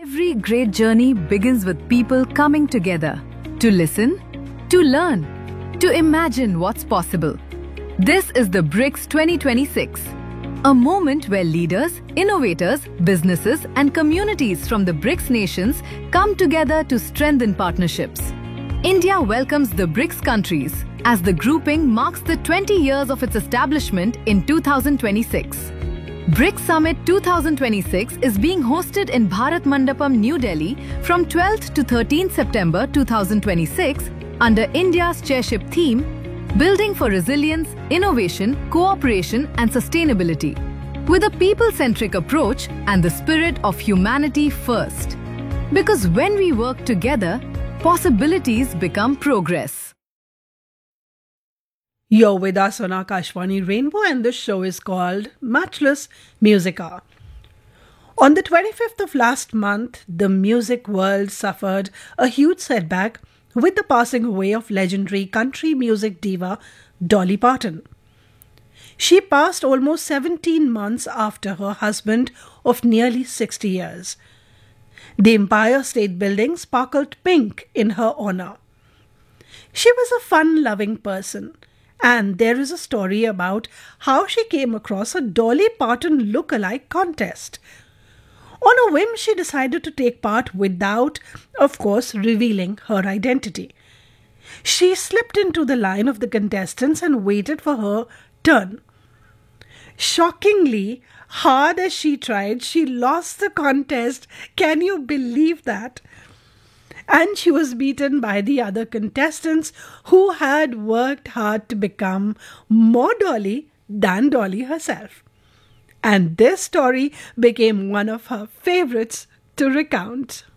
Every great journey begins with people coming together to listen, to learn, to imagine what's possible. This is the BRICS 2026, a moment where leaders, innovators, businesses, and communities from the BRICS nations come together to strengthen partnerships. India welcomes the BRICS countries as the grouping marks the 20 years of its establishment in 2026. BRICS Summit 2026 is being hosted in Bharat Mandapam, New Delhi from 12th to 13th September 2026 under India's chairship theme, Building for Resilience, Innovation, Cooperation and Sustainability, with a people-centric approach and the spirit of humanity first. Because when we work together, possibilities become progress. You're with us on Akashvani Rainbow, and this show is called Matchless Music Hour. On the 25th of last month, the music world suffered a huge setback with the passing away of legendary country music diva Dolly Parton. She passed almost 17 months after her husband of nearly 60 years. The Empire State Building sparkled pink in her honor. She was a fun-loving person, and there is a story about how she came across a Dolly Parton look-alike contest. On a whim, she decided to take part without, of course, revealing her identity. She slipped into the line of the contestants and waited for her turn. Shockingly, hard as she tried, she lost the contest. Can you believe that? And she was beaten by the other contestants who had worked hard to become more Dolly than Dolly herself. And this story became one of her favorites to recount.